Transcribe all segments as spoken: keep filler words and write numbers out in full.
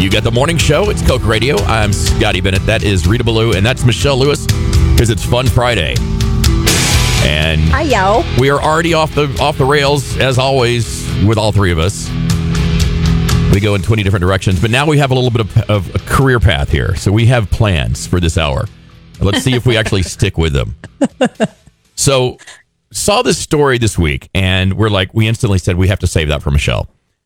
You got the morning show. It's Coke Radio. I'm Scotty Bennett. That is Rita Ballou, and that's Michelle Lewis, because it's Fun Friday. And hi, yo. We are already off the off the rails, as always, with all three of us. We go in twenty different directions, but now we have a little bit of, of a career path here. So we have plans for this hour. Let's see if we actually stick with them. So, saw this story this week, and we're like, we instantly said we have to save that for Michelle.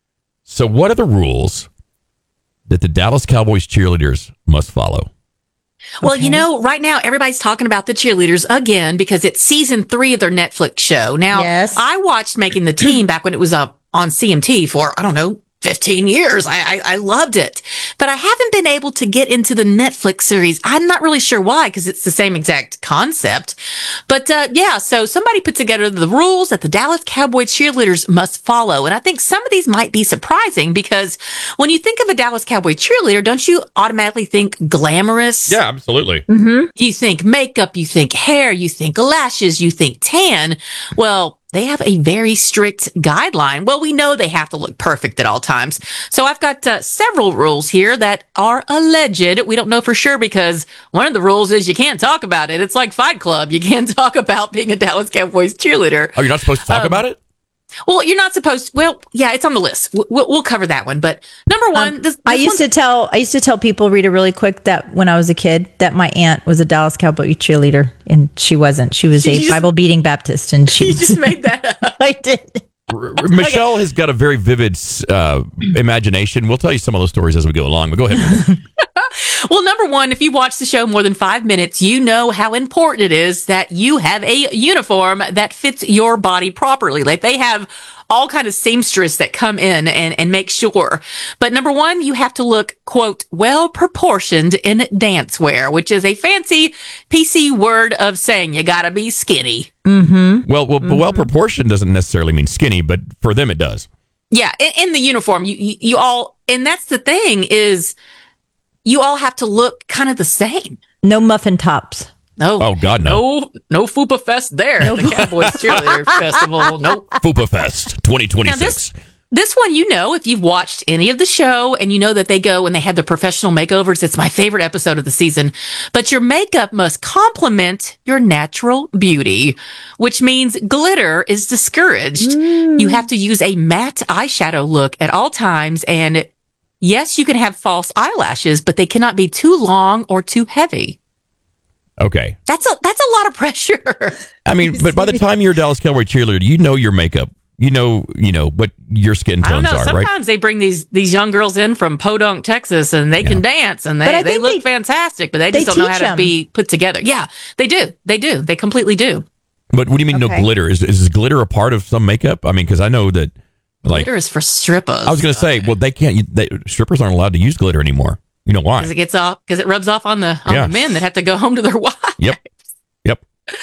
So, what are the rules that the Dallas Cowboys cheerleaders must follow? Well, Okay. you know, right now everybody's talking about the cheerleaders again because it's season three of their Netflix show. Now, Yes. I watched Making the Team back when it was up on C M T for, I don't know, fifteen years. I, I I loved it, but I haven't been able to get into the Netflix series. I'm not really sure why, because it's the same exact concept. But uh, yeah, so somebody put together the rules that the Dallas Cowboys cheerleaders must follow, and I think some of these might be surprising because when you think of a Dallas Cowboy cheerleader, don't you automatically think glamorous? Yeah, absolutely. Mm-hmm. You think makeup, you think hair, you think lashes, you think tan. Well, they have a very strict guideline. Well, we know they have to look perfect at all times. So I've got uh, several rules here that are alleged. We don't know for sure because one of the rules is you can't talk about it. It's like Fight Club. You can't talk about being a Dallas Cowboys cheerleader. Oh, you're not supposed to talk Um, about it? Well, you're not supposed to. Well, yeah, it's on the list. We'll, we'll cover that one. But number one, Um, this, this I used one's- to tell I used to tell people, Rita, really quick, that when I was a kid, that my aunt was a Dallas Cowboy cheerleader, and she wasn't. She was She a just- Bible beating Baptist, and she You just made that up. I did. R- R- Michelle has got a very vivid uh, imagination. We'll tell you some of those stories as we go along, but go ahead. Well, number one, if you watch the show more than five minutes, you know how important it is that you have a uniform that fits your body properly. Like they have all kind of seamstress that come in and, and make sure. But number one, you have to look, quote, well proportioned in dance wear, which is a fancy P C word of saying you gotta be skinny. Mm-hmm. Well, well, well proportioned doesn't necessarily mean skinny, but for them it does. Yeah, in, in the uniform, you, you you all, and that's the thing is you all have to look kind of the same. No muffin tops. No. Oh, God, no. No, no Fupa Fest there at the Cowboys Cheerleader Festival. Nope. Fupa Fest twenty twenty-six. Now this, this one, you know, if you've watched any of the show and you know that they go and they have the professional makeovers, it's my favorite episode of the season. But your makeup must complement your natural beauty, which means glitter is discouraged. Mm. You have to use a matte eyeshadow look at all times. And yes, you can have false eyelashes, but they cannot be too long or too heavy. Okay. That's a that's a lot of pressure. I mean, but by the time you're a Dallas Cowboy cheerleader, you know your makeup. You know, you know what your skin I don't tones know. are, Sometimes right? they bring these these young girls in from Podunk, Texas, and they Yeah. can dance and But they, I they think look they- fantastic, but they they just don't know how teach to 'em. be put together. Yeah, they do. They do. They completely do. But what do you mean no Okay. glitter? Is is glitter a part of some makeup? I mean, because I know that, like, Glitter is for strippers. I was going to say, well, they can't. They, strippers aren't allowed to use glitter anymore. You know why? because it gets off because it rubs off on the on Yeah. the men that have to go home to their wives. Yep. Yep.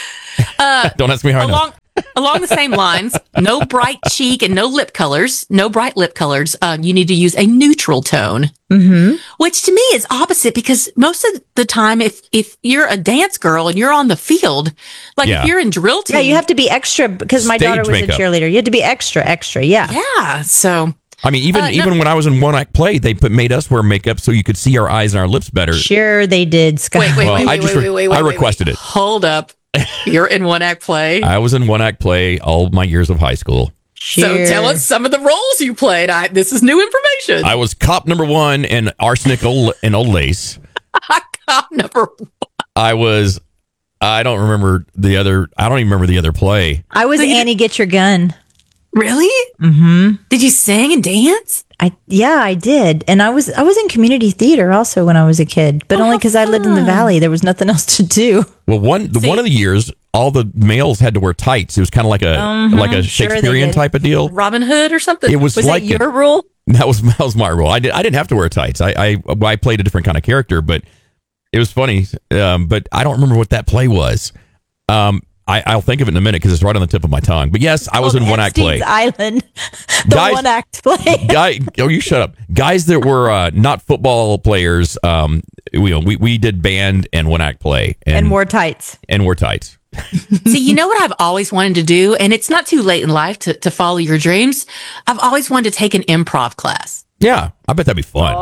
Uh, Don't ask me how I know. along along the same lines, no bright cheek and no lip colors, no bright lip colors. Uh, you need to use a neutral tone. Mm-hmm. Which to me is opposite because most of the time, if if you're a dance girl and you're on the field, like Yeah. if you're in drill team, Yeah, you have to be extra because my Stage daughter was makeup. a cheerleader. You had to be extra, extra. Yeah. yeah. So I mean, even Uh, no- even when I was in one act play, they put made us wear makeup so you could see our eyes and our lips better. Sure, they did, Scott. wait, wait, Well, wait, I wait, just wait, re- wait, wait, I wait, requested wait. it. Hold up, you're in one act play. I was in one act play all my years of high school. So tell us some of the roles you played. I, this is new information. I was cop number one in Arsenic Old, and Old Lace. Cop number one. I was, I don't remember the other, I don't even remember the other play. I was So you- Annie. Get your gun. Really? Mm-hmm. Did you sing and dance? I yeah, I did, and I was I was in community theater also when I was a kid, but Oh, only how because I lived in the fun. valley. There was nothing else to do. Well, one the See- one of the years, all the males had to wear tights. It was kind of like a Mhm. like a Sure they Shakespearean did. type of deal. Robin Hood or something? It was, Was like that your it. rule? That was that was my rule. I did I didn't have to wear tights. I I, I played a different kind of character, but it was funny. Um, but I don't remember what that play was. Um, I, I'll think of it in a minute because it's right on the tip of my tongue. But yes, I was in one act play. Epstein's Island, the Guys- one act play. Guy, oh, you shut up. Guys that were uh, not football players. Um, we we we did band and one act play and and more tights. and wore tights. See, you know what I've always wanted to do, and it's not too late in life to, to follow your dreams. I've always wanted to take an improv class. Yeah, I bet that'd be fun. Oh,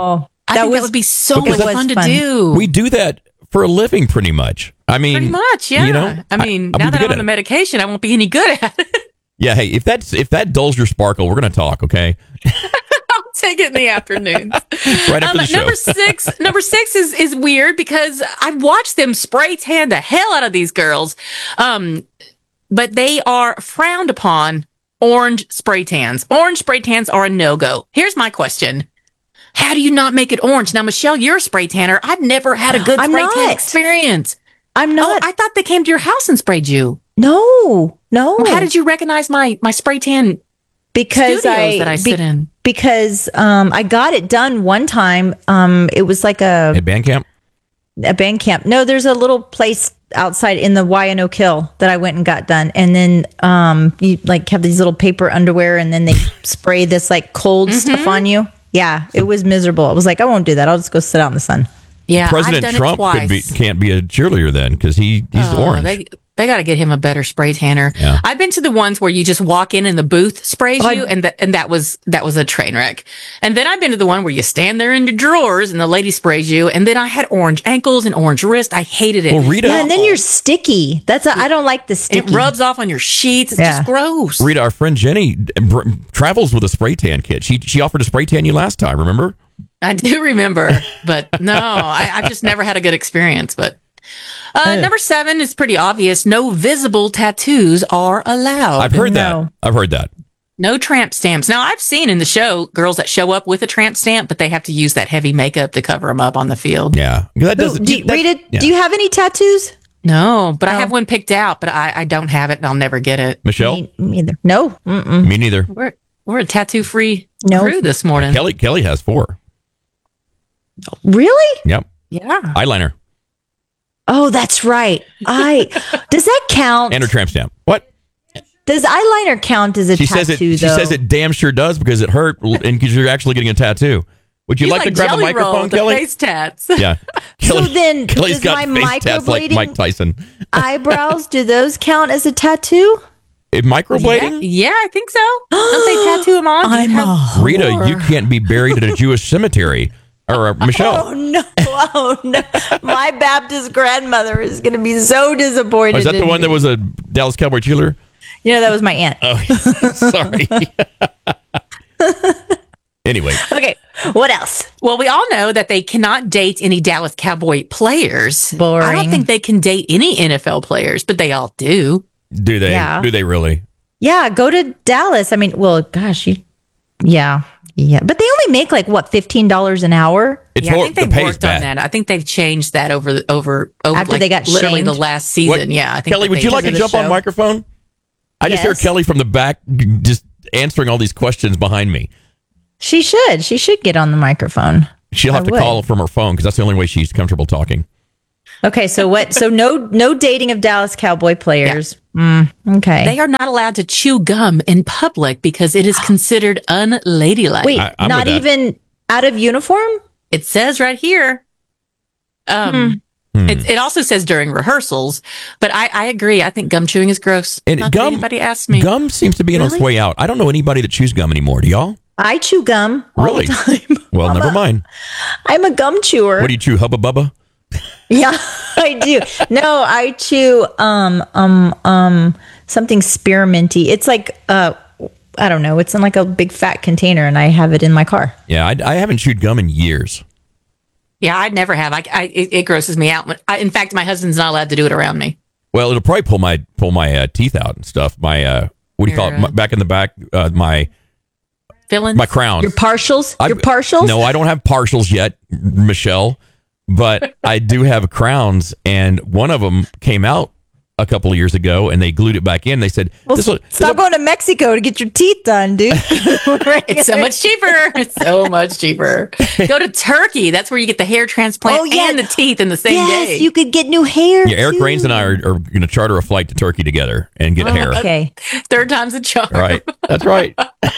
I That think was- that would be so because much that fun was to fun. do. We do that for a living, pretty much. I mean, Pretty much, yeah. You know, I mean, I- I'll now be that I'm good on at the it. medication, I won't be any good at it. Yeah, hey, if that's if that dulls your sparkle, we're gonna talk, okay? I'll take it in the afternoons. Right after Um, the show. number six, number six is is weird because I watched them spray tan the hell out of these girls, um, but they are frowned upon. Orange spray tans. Orange spray tans are a no go. Here's my question: how do you not make it orange? Now, Michelle, you're a spray tanner. I've never had a good I'm spray tan not. experience. I'm Oh, not. I thought they came to your house and sprayed you. no, no. Well, how did you recognize my my spray tan because studios I, that I be- sit in? because um, I got it done one time. Um, it was like a At band camp? a band camp. No, there's a little place outside in the Wyandotte Kill that I went and got done. And then um, you like have these little paper underwear, and then they spray this like cold Mm-hmm. stuff on you. Yeah, it was miserable. I was like, I won't do that. I'll just go sit out in the sun. Yeah, President I've done Trump it could be, twice. can't be a cheerleader then because he, he's Oh, orange. They, they got to get him a better spray tanner. Yeah. I've been to the ones where you just walk in and the booth sprays Oh, I- you, and that and that was that was a train wreck. And then I've been to the one where you stand there in your drawers and the lady sprays you. And then I had orange ankles and orange wrist. I hated it. Well, Rita- Yeah, and then you're sticky. That's a, I don't like the it sticky. rubs off on your sheets. It's Yeah. just gross. Rita, our friend Jenny, br- travels with a spray tan kit. She she offered to spray tan you last time, remember? I do remember, but no, I, I've just never had a good experience. But uh, number seven is pretty obvious. No visible tattoos are allowed. I've heard no. that. I've heard that. No tramp stamps. Now, I've seen in the show girls that show up with a tramp stamp, but they have to use that heavy makeup to cover them up on the field. Yeah. That Who- doesn't. do, that- Rita, yeah. do you have any tattoos? No, but I Oh. have one picked out, but I, I don't have it and I'll never get it. Michelle? Me, me either. No. Mm-mm. Me neither. We're, we're a tattoo free No. crew this morning. Kelly Kelly has four. Really? Yep. Yeah. Eyeliner Oh, that's right. I does that count? and her tramp stamp. What? Does eyeliner count as a She tattoo? says it. She though? says it damn sure does because it hurt and because you're actually getting a tattoo. Would you He's like, to grab a Jelly Roll, microphone, the Kelly? face tats. Yeah. So Kelly, then, Kelly's does got my face tats like microblading- Mike Tyson. Eyebrows, do those count as a tattoo? If microblading? Yeah, I think so. Don't they tattoo them on? Do you have- Rita, you can't be buried in a Jewish cemetery. Or uh, Michelle. Oh no! Oh no! My Baptist grandmother is going to be so disappointed. Oh, is that the in one that me. was a Dallas Cowboy cheerleader? You know, that was my aunt. Oh, sorry. Anyway, Okay, what else? Well, we all know that they cannot date any Dallas Cowboy players. I Boring. don't think they can date any N F L players, but they all do. do they? Yeah. Do they really? Yeah, go to Dallas. I mean, well, gosh, you. Yeah, yeah, but they only make like what fifteen dollars an hour. It's Yeah, I hor- think the they've pay's worked on bad. that. I think they've changed that over the over over After like, they got literally shamed? the last season. What- Yeah, I think Kelly, that would they- you like to Because jump of the on show. microphone? I just heard Yes. Kelly from the back just answering all these questions behind me. She should. She should get on the microphone. She'll have I to would. call from her phone because that's the only way she's comfortable talking. Okay, so what? So no, no dating of Dallas Cowboy players. Mm, okay. They are not allowed to chew gum in public because it is considered unladylike. Wait, I- I'm not with that. even out of uniform? It says right here. Um, Hmm. it, it also says during rehearsals, but I, I agree. I think gum chewing is gross. And Not that gum- anybody asked me. Gum seems to be on its Really? way out. I don't know anybody that chews gum anymore. Do y'all? I chew gum all Really? the time. Well, never mind. I'm a gum chewer. What do you chew? Hubba Bubba? Yeah, I do. No, I chew um um um something spearminty. It's like uh I don't know. It's in like a big fat container, and I have it in my car. Yeah, I, I haven't chewed gum in years. Yeah, I'd never have. I, I it, it grosses me out. When- I, in fact, my husband's not allowed to do it around me. Well, it'll probably pull my pull my uh, teeth out and stuff. My uh, what do you call it? Your, uh, My, back in the back, uh, my Feelings? my crown. Your partials? I- Your partials? No, I don't have partials yet, Michelle, but I do have crowns, and one of them came out a couple of years ago, and they glued it back in. They said, Well, "This will, stop going to Mexico to get your teeth done, dude. It's so much cheaper. It's so much cheaper. Go to Turkey. That's where you get the hair transplant Oh, yeah. and the teeth in the same Yes, day. you could get new hair. Yeah, Eric too. Rains and I are, are going to charter a flight to Turkey together and get hair. Okay. Third time's a charm. Right, that's right.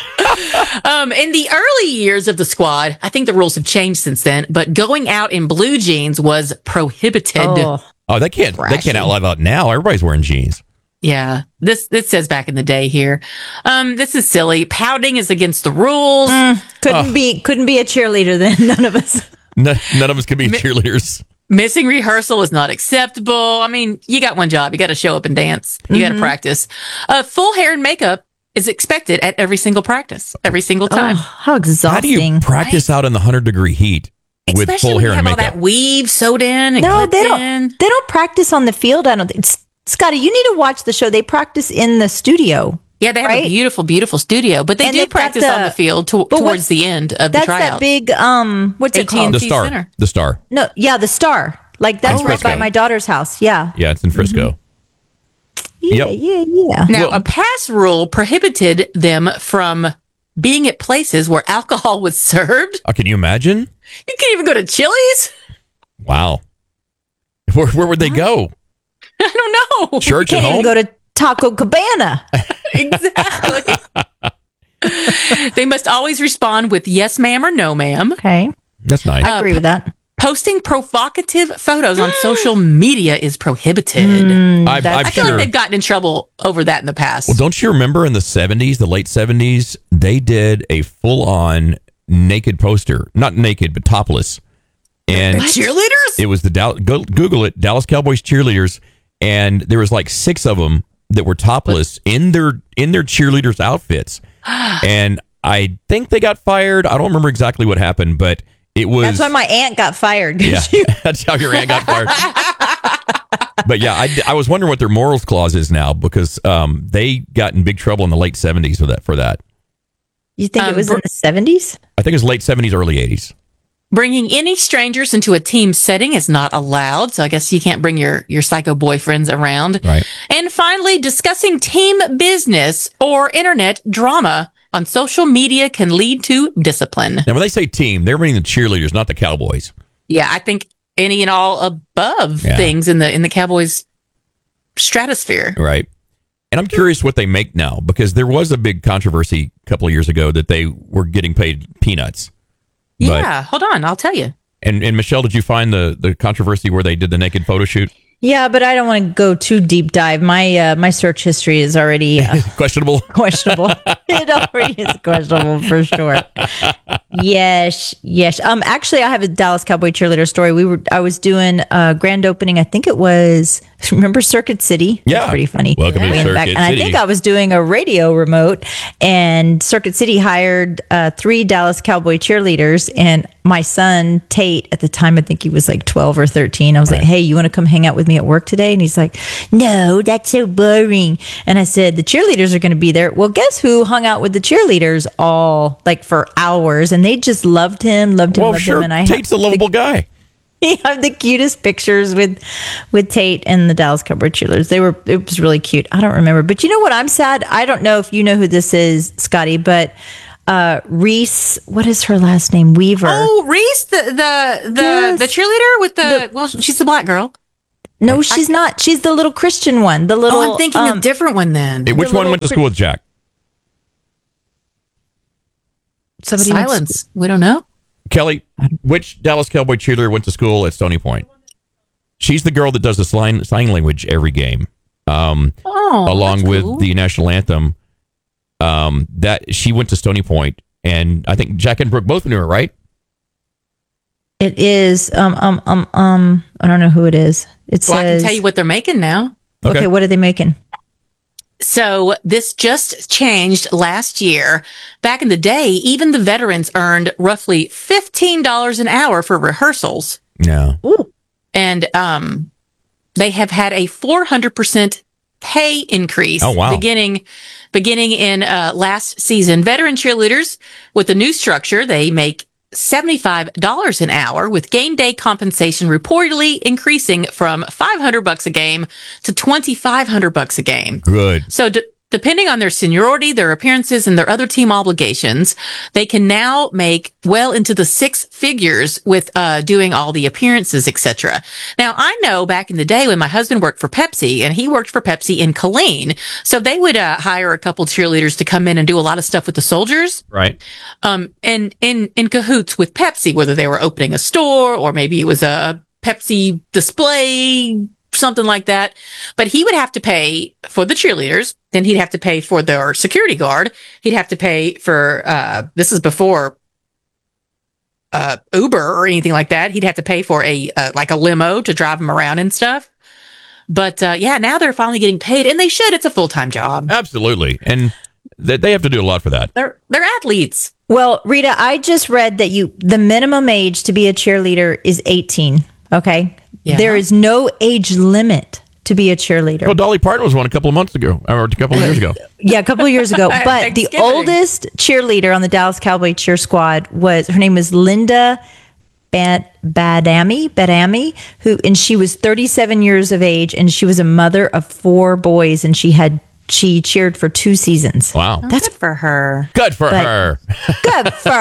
Um, in the early years of the squad, I think the rules have changed since then, but going out in blue jeans was prohibited. Oh, Oh, they can't they Trashy. can't outlaw that now. Everybody's wearing jeans. Yeah, this this says back in the day here. Um, this is silly. Pouting is against the rules. couldn't be couldn't be a cheerleader then. None of us. No, none of us can be cheerleaders. Missing rehearsal is not acceptable. I mean, you got one job. You got to show up and dance. You got to practice. Uh, full hair and makeup is expected at every single practice, every single time. Oh, how How do exhausting. you practice out in the one hundred degree heat with Especially full when hair you and have makeup? all that weave sewed in and No, clipped they don't. in. They don't practice on the field. I don't think. S- Scotty, you need to watch the show. They practice in the studio. Yeah, they have Right? a beautiful, beautiful studio, but they And do they've got practice the- on the field to, but towards what's- the end of the That's tryout. that big. Um, what's it A T and called? The T star. Center. The star. No, yeah, the Star. Like that's Oh, right by okay. my daughter's house. Yeah, Yeah, it's in Frisco. yeah, Yep. yeah, yeah. Now, Well- a pass rule prohibited them from being at places where alcohol was served. Oh, can you imagine? You can't even go to Chili's. Wow. Where, where would they go? I don't know. Church at Can't home? even go to Taco Cabana. Exactly. They must always respond with yes, ma'am, or no, ma'am. Okay, That's nice. I agree with that. Posting provocative photos on social media is prohibited. Mm, I've- that's- I've I feel sure. like they've gotten in trouble over that in the past. Well, don't you remember in the seventies, the late seventies, they did a full on naked poster. Not naked, but topless. And Cheerleaders? it was the Dal- go, Google it, Dallas Cowboys cheerleaders, and there was like six of them that were topless in their in their cheerleaders outfits. And I think they got fired. I don't remember exactly what happened, but it was That's why my aunt got fired. yeah, that's how your aunt got fired. But yeah, I, I was wondering what their morals clause is now because um, they got in big trouble in the late seventies for that. For that, You think Um, it was br- in the seventies? I think it was late seventies, early eighties. Bringing any strangers into a team setting is not allowed. So I guess you can't bring your, your psycho boyfriends around. Right. And finally, discussing team business or internet drama on social media can lead to discipline. Now, when they say team, they're meaning the cheerleaders, not the Cowboys. Yeah, I think any and all above Yeah. things in the in the Cowboys stratosphere. Right. And I'm curious what they make now because there was a big controversy a couple of years ago that they were getting paid peanuts. But- Yeah, hold on, I'll tell you. And and Michelle, did you find the, the controversy where they did the naked photo shoot? Yeah, but I don't want to go too deep dive. My uh, my search history is already uh, Questionable. questionable. It already is questionable for sure. Yes, yes. Um, actually, I have a Dallas Cowboy cheerleader story. We were, I was doing a grand opening. I think it was. Remember Circuit City? Yeah. It's pretty funny. Welcome to Way in the Circuit And I City. think I was doing a radio remote, and Circuit City hired uh, three Dallas Cowboy cheerleaders, and my son Tate at the time, I think he was like twelve or thirteen. I was like, "Hey, you want to come hang out with me at work today?" And he's like, "No, that's so boring." And I said, "The cheerleaders are going to be there." Well, guess who hung out with the cheerleaders all like for hours, and they just loved him, loved him, Well, loved sure. him. And I Tate's a have lovable guy. the, I have the cutest pictures with with Tate and the Dallas Cowboy cheerleaders. They were it was really cute. I don't remember, but you know what? I'm sad. I don't know if you know who this is, Scotty, but. Uh, Reese, what is her last name? Weaver. Oh, Reese, the the the, Yes. the cheerleader with the, well, she's the black girl. No, she's not. She's the little Christian one. The little. Oh, I'm thinking um, a different one then. Hey, which one little went to school with Jack? somebody went to Silence. We don't know. Kelly, which Dallas Cowboy cheerleader went to school at Stony Point? She's the girl that does the sign, sign language every game, um, Oh, along that's with cool. the national anthem. Um, that she went to Stony Point, and I think Jack and Brooke both knew her, right? It is. Um. Um. Um. Um. I don't know who it is. It Well, I can says. tell you what they're making now. okay. What are they making? So this just changed last year. Back in the day, even the veterans earned roughly fifteen dollars an hour for rehearsals. No. Ooh. And um, they have had a four hundred percent pay increase Oh, wow. beginning beginning in uh, last season. Veteran cheerleaders with the new structure, they make seventy-five dollars an hour, with game day compensation reportedly increasing from five hundred bucks a game to twenty-five hundred bucks a game. Good. So d- depending on their seniority, their appearances, and their other team obligations, they can now make well into the six figures with uh, doing all the appearances, et cetera. Now, I know back in the day when my husband worked for Pepsi, and he worked for Pepsi in Killeen, so they would uh, hire a couple cheerleaders to come in and do a lot of stuff with the soldiers. Right. Um, and in in cahoots with Pepsi, whether they were opening a store or maybe it was a Pepsi display, something like that. But he would have to pay for the cheerleaders. Then he'd have to pay for their security guard. He'd have to pay for, uh, this is before, uh, uh, Uber or anything like that. He'd have to pay for a uh, like a limo to drive him around and stuff. But uh, yeah, now they're finally getting paid, and they should. It's a full time job. Absolutely, and th- they have to do a lot for that. They're they're athletes. Well, Rita, I just read that you the minimum age to be a cheerleader is eighteen. Okay, Yeah. there is no age limit to be a cheerleader. Well, Dolly Parton was one a couple of months ago, or a couple of years ago. Yeah, a couple of years ago. But the Thanksgiving. oldest cheerleader on the Dallas Cowboy cheer squad was her name was Linda Bad Badami Badami, who and she was thirty-seven years of age, and she was a mother of four boys, and she had she cheered for two seasons. Wow, That's Good for her. good for but- her. good for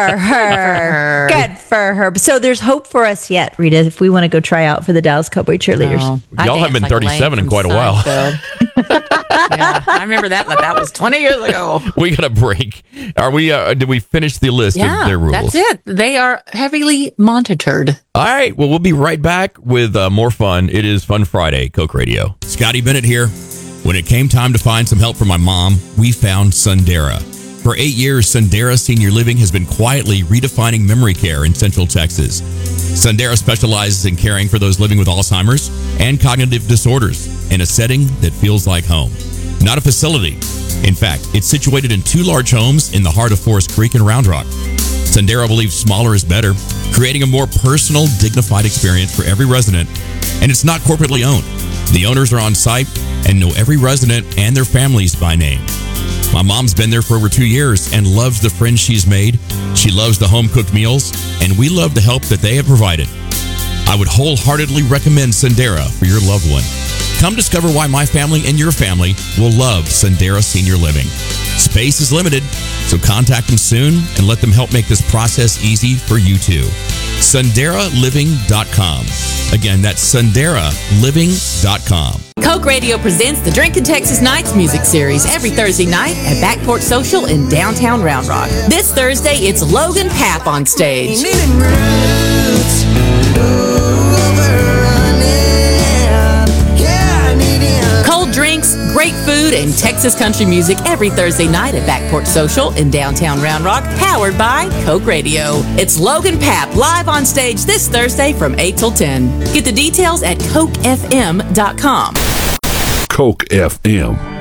her. Good for her. So there's hope for us yet, Rita, if we want to go try out for the Dallas Cowboy cheerleaders. Oh, I Y'all have danced been like thirty-seven Elaine in quite a from while. Seinfeld. Yeah, I remember that. That was twenty years ago. We got a break. Are we? Uh, did we finish the list Yeah, of their rules? that's it. They are heavily monitored. All right. Well, we'll be right back with uh, more fun. It is Fun Friday, Coke Radio. Scotty Bennett here. When it came time to find some help for my mom, we found Sundera. For eight years, Sundera Senior Living has been quietly redefining memory care in Central Texas. Sundera specializes in caring for those living with Alzheimer's and cognitive disorders in a setting that feels like home. Not a facility. In fact, it's situated in two large homes in the heart of Forest Creek and Round Rock. Sundera believes smaller is better, creating a more personal, dignified experience for every resident, and it's not corporately owned. The owners are on site and know every resident and their families by name. My mom's been there for over two years and loves the friends she's made. She loves the home-cooked meals, and we love the help that they have provided. I would wholeheartedly recommend Sundera for your loved one. Come discover why my family and your family will love Sundera Senior Living. Space is limited, so contact them soon and let them help make this process easy for you too. Sundera Living dot com. Again, that's Sundera Living dot com. Coke Radio presents the Drinkin' Texas Nights music series every Thursday night at Backport Social in downtown Round Rock. This Thursday, it's Logan Papp on stage. Cold drinks, great food, and Texas country music every Thursday night at Backport Social in downtown Round Rock, powered by Coke Radio. It's Logan Papp live on stage this Thursday from eight till ten. Get the details at coke f m dot com. Coke F M.